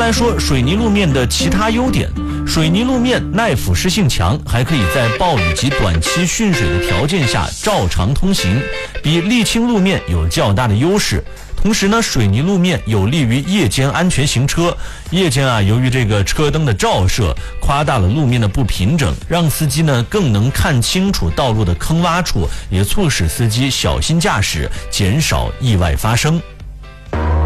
来说水泥路面的其他优点，水泥路面耐腐蚀性强，还可以在暴雨及短期汛水的条件下照常通行，比沥青路面有较大的优势。同时呢，水泥路面有利于夜间安全行车。夜间由于这个车灯的照射，夸大了路面的不平整，让司机呢更能看清楚道路的坑洼处，也促使司机小心驾驶，减少意外发生。